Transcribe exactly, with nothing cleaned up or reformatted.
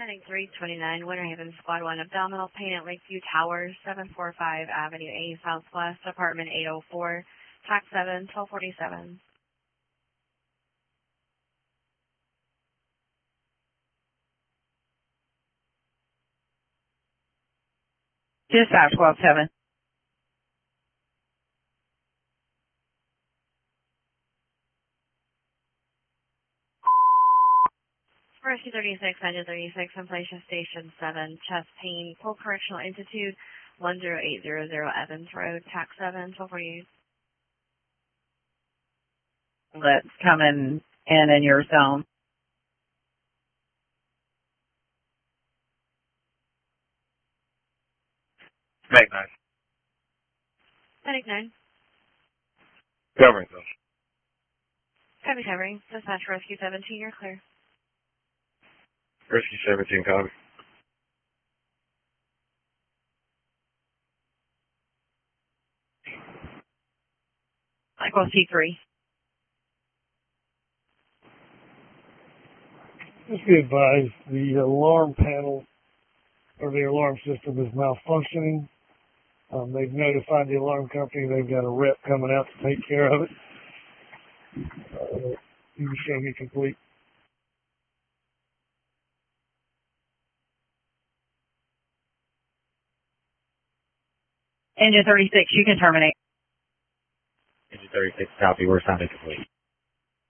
Heading three twenty-nine, Winter Haven, Squad one, abdominal pain at Lakeview Towers, seven forty-five Avenue A, Southwest, apartment eight oh four, tax seven, twelve forty-seven. Dispatch twelve seven. Rescue thirty-six, engine thirty-six, inflation station seven, chest pain, full correctional institute, one zero eight zero zero Evans Road, tax seven, twelve forty-eight. That's coming in in your zone. Make nine. Medic nine. Covering zone. Copy covering. Dispatch rescue seventeen, you're clear. Rescue seventeen, copy. Michael C three. Just be advised, the alarm panel or the alarm system is malfunctioning. Um, they've notified the alarm company. They've got a rep coming out to take care of it. Uh, you can show me complete. Engine thirty-six, you can terminate. Engine thirty-six, copy. We're sounding complete.